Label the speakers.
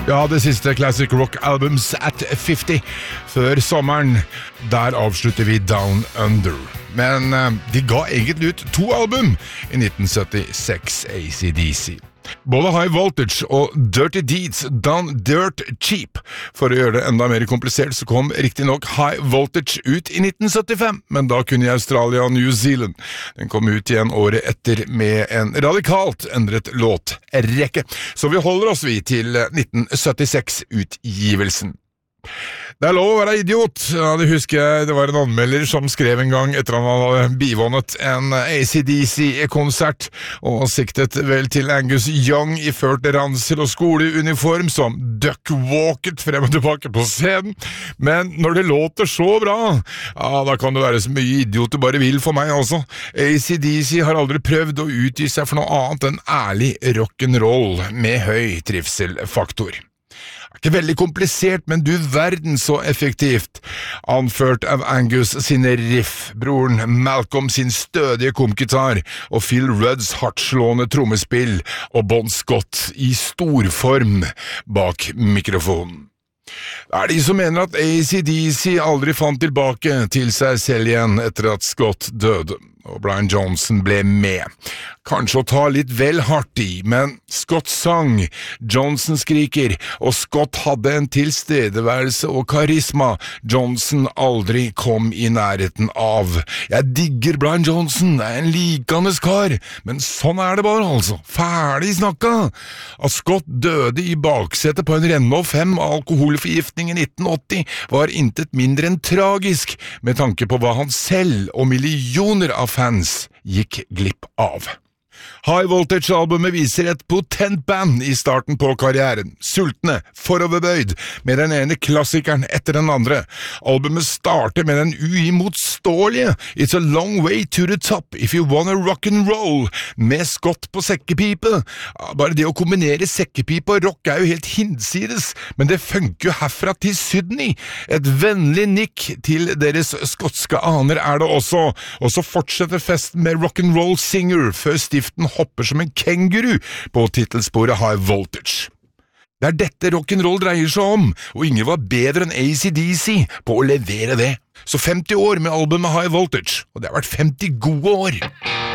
Speaker 1: Ja, det siste Classic Rock Albums at 50 før sommeren. Der avslutter vi Down Under. Men de ga egentlig ut 2 album i 1976, AC/DC. Både High Voltage og Dirty Deeds Done Dirt Cheap. For å gjøre det enda mer komplisert så kom riktig nok High Voltage ut i 1975, men da kun i Australia og New Zealand. Den kom ut igjen året etter med en radikalt endret låtrekke. Så vi holder oss til 1976-utgivelsen. Det lov å være idiot. Ja, det husker jeg, det var en anmelder som skrev en gang etter han hadde bivånet en AC/DC-konsert og siktet vel til Angus Young iført ransel og skoleuniform som duckwalket frem og tilbake på scenen. Men når det låter så bra, ja, da kan det være så mye idiot du bare vil for meg også. AC/DC har aldri prøvd å utgi seg for noe annet enn ærlig rock'n'roll med høy trivselfaktor. Ikke veldig komplisert, men du verden så effektivt. Anført av Angus sine riff, broren Malcolm sin stødige komgitar og Phil Rudds hardtslående trommespill og Bon Scott i storform bak mikrofonen. Det er de som mener at AC/DC aldri fant tilbake til seg selv igjen etter at Scott døde, og Brian Johnson ble med. Kanskje å ta litt vel hardt i, men Scott sang, Johnson skriker, og Scott hadde en tilstedeværelse og karisma Johnson aldri kom i nærheten av. Jeg digger Brian Johnson, er en likandes kar, men sånn er det bare altså. Ferdig snakka! At Scott døde i baksetet på en Renault 5 alkoholforgiftning i 1980 var intet mindre enn tragisk, med tanke på hva han selv og millioner av fans gikk glipp av. High Voltage-albumet viser et potent band i starten på karrieren, sultne, foroverbøyd, med den ene klassikeren etter den andre. Albumet starter med den uimotståelige It's a long way to the top if you wanna rock and roll, med Scott på sekkepipe. Bare det å kombinere sekkepipe og rock er jo helt hinsides, men det funker jo herfra til Sydney. Et vennlig nikk til deres skotske aner er det også, og så fortsetter festen med rock and roll singer før stiften hopper som en kenguru på titelsporet High Voltage. Det er dette rock'n'roll dreier seg om, og ingen var bedre enn AC/DC på å levere det. Så 50 år med albumet High Voltage, og det har vært 50 gode år.